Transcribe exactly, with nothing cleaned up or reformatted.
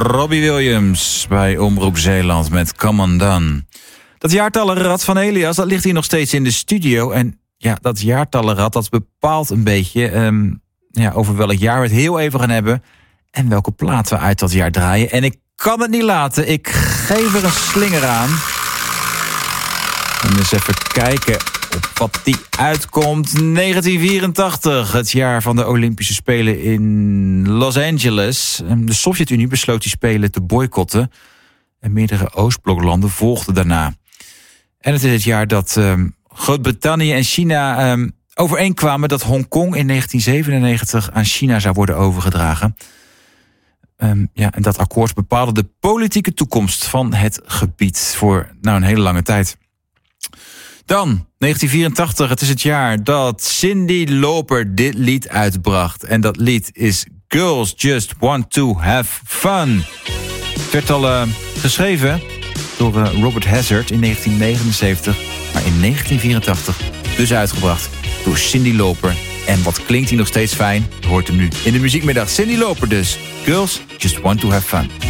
Robbie Williams bij Omroep Zeeland met Come Undone. Dat jaartallenrad van Elias, dat ligt hier nog steeds in de studio. En ja, dat jaartallenrad, dat bepaalt een beetje um, ja, over welk jaar we het heel even gaan hebben. En welke platen we uit dat jaar draaien. En ik kan het niet laten, ik geef er een slinger aan. En eens even kijken op wat die uitkomt. negentien vierentachtig, het jaar van de Olympische Spelen in Los Angeles. De Sovjet-Unie besloot die Spelen te boycotten. En meerdere Oostbloklanden volgden daarna. En het is het jaar dat um, Groot-Brittannië en China um, overeenkwamen dat Hongkong in negentien zevenennegentig aan China zou worden overgedragen. Um, ja, en dat akkoord bepaalde de politieke toekomst van het gebied voor nou, een hele lange tijd. Dan, negentien vierentachtig, het is het jaar dat Cyndi Lauper dit lied uitbracht. En dat lied is Girls Just Want To Have Fun. Het werd al uh, geschreven door uh, Robert Hazard in negentien negenenzeventig. Maar in negentien vierentachtig dus uitgebracht door Cyndi Lauper. En wat klinkt hij nog steeds fijn? Je hoort hem nu in de muziekmiddag. Cyndi Lauper dus. Girls Just Want To Have Fun.